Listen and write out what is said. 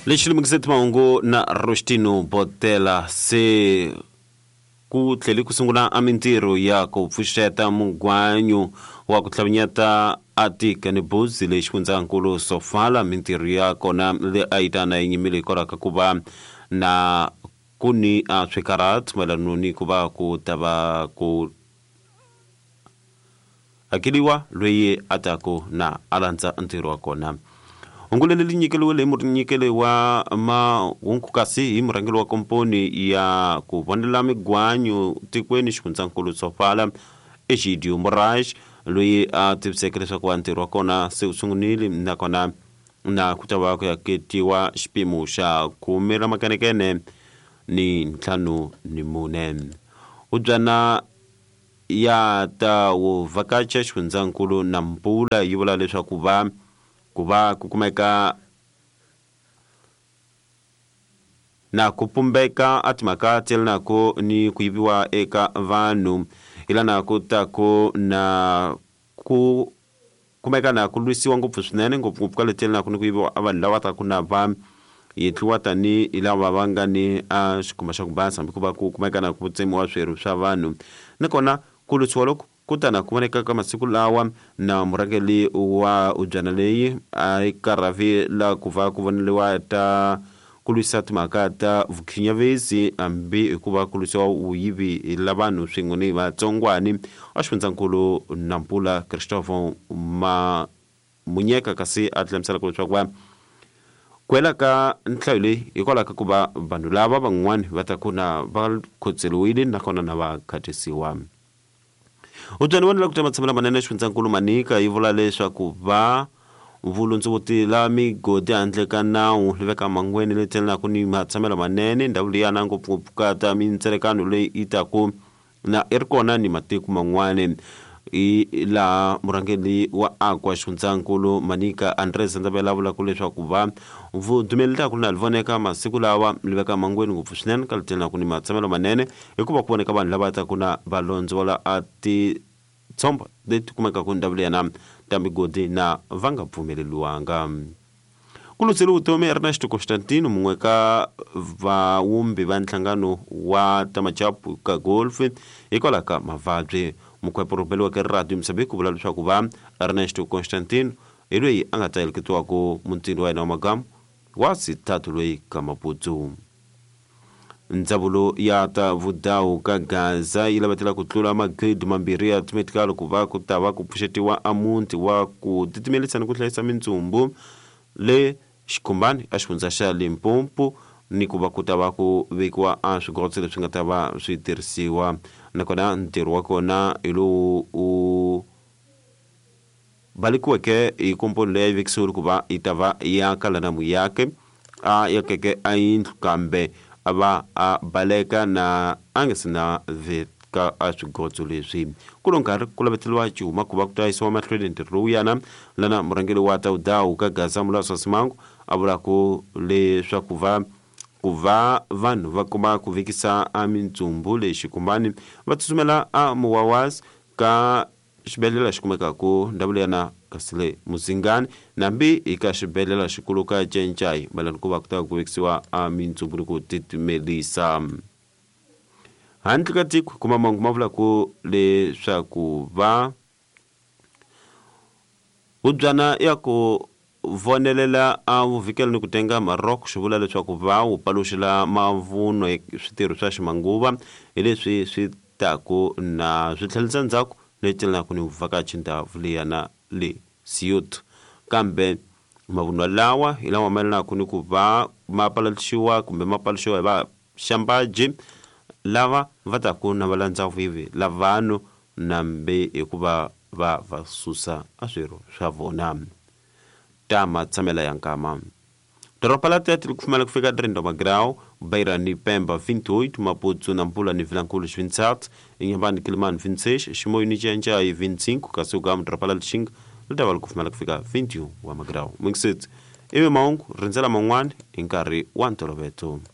lexi lemukiseti mahungu na Rostino Botela se ku tlheli ku sungula a mintirho ya ku pfuxeta mugwanyu wa ku tlhavanyeta atika ni buzi lexi fundzakulu Sofala. Mintirho ya kona le a yi tana yi nyimile hikwalaho ku va na ku ni a swikarat mayelana ni ku va ku ta va ku hakeliwa loyi a taku na a landza ntirho wa kona. Ungule leri nyikeliwile hi murinyikeli wa mahungu kasi hi murhangeri wa komponi ya ku vonela migwanyu tikweni xifundzankulu Sofala Egidio Moraes loyi a tiviseke leswaku va ntirho wa kona se wu sungulile nakona na ku ta va ku haketiwa xipimo xa 10 makanekene ni 54. U byana ya ta wu vakacha xifundzankulu Nampula yi vula leswaku ku va ku kumeka na ku pumbeka a timhaka tselenako ni ku yiviwa eka vanhu ilana ku taku na ku kumeka na ku lwisiwa ngopfu swinene ngopfungopfu ka letelenako ni ku yiviwa a vanhu lava taku na va yetliwa tani hi lava va nga ni a xikhumba xa ku basa hambi ku va ku kumeka na ku tsemiwa swirho swa vanhu nakona ku lwisiwa loko kutana ku voneka ka masiku lawa na murhangeli wa ubyana leyi a karhavi la ku va ku voneliwa ta ku lwisa timhaka ta vukhinyavezi hambi hikuva ku lwisiwa uyivi hi lavanhu swin'we ni vatsongwani a xifundzankulu Nampula Christopher Munyeka kasi a tlhemisela ku leswaku va kwela ka nhlayo leyi hikwalaho ka ku va vanhu lava van'wani va ta ku na va khotseliwile nakona na va khatisiwa. Ubyani vona la ku tshamela manene xifundzankulu Manika yi vula leswaku va vulundzuluti la migodi handle ka nawu liveka mangweni letelanaku ni matsamelo manene ndhawu leyi yana ngopfungopfu ka ta mintselekano leyi yi taku na iri kona ni matiko man'wana la murhangeli wa akwa xifundzankulu Manika Andres Ndabela vula ku leswaku va vudumeli taku na livoneka masiku lawa liveka mangweni ngopfu swinene ka letelanaku ni matsamelo manene hikuva ku voneka vanhu lava taku na valondzo wala a ti tsomba leti kumeka ku ndhawu leyana ta migodi na va nga pfumeleliwanga. Ku lutseli vutomi Ernesto Constantino mun'we ka vawumbi va nhlangano wa tamachapu ka golf hikwalaho ka mavabyi. Mukhwepo rhubeliweke radio Msambiki ku vula leswaku va Ernesto Constantino hi loyi a nga ta heleketiwaku muntini wa yena wa magamu wa sithathu loyi ka Maputsu. Ndzawulo ya ta vudawu ka Gaza yi lavetela ku tlula magidi mambirhi ya timedical ku va ku ta va ku pfuxetiwa amunti wa ku titimelisa ni ku hlayisa mintsumbu le xikhumbani a xifundza xa Limpopo ni ku va ku ta va ku vekiwa a swigotsi leswi nga ta va swi tirhisiwa nakona ntirho wa kona hi lowu u balikiweke hi komponi leyi vekisiwile ku va yi ta va yaka lana muyake a yakeke a yindlu kambe a va a baleka na a nga se na veka a swigotso leswi ku lo nkarhi ku laveteliwa cuma ku va ku ta yisiwa mahlweni ntirho lowu yana lana murhangeli wa ta udawu ka Gaza Mulaso Simangu a vula ku leswaku ku va vanhu va kuma ku vekisa a mintsumbu lexi kumbani va tsutsumela a Muwawasi ka xibedhlele xi kumekaku ndhawu leyana kasile Muzingani nambi eka xibedhlele xikulu ka Cencayi malani ku va ku ta ku vekisiwa a mintsumbu ni ku titimelisa. Handle ka tiko kuma mangu ma vula ku leswaku va ubyana ya ku vonelela a vuvhikelo ni ku tenga Maroko swi vula leswaku va wu paluxela mavuno hi switirho swa ximanguva hi leswi swi taku na swi tlhelisa ndzhaku letelanaku ni vuvakachi ndhawu leyana le Siyut kambe mavuno lawa hi lawa mayelanaku ni ku va ma paluxiwa kumbe ma paluxiwa hi va xambaji lava va taku na valandza vuyivi lavanhu nambe hikuva va susa a swirho swa vona tama tsamela ya nkama. Doropa la Tete li kufumela kufika 30 magrau Beira ni Pemba 28 Maputo Nampula ni Vilanculo 27 Inhambane Quilimane 26 Chimoio ni Cencayi 25 kasi ugama doropa la Lixinga li ta va li kufumela kufika 21 wa magrau. Mwingisiti ivi mahungu rindzela man'wana hi nkarhi wa ntolovelo.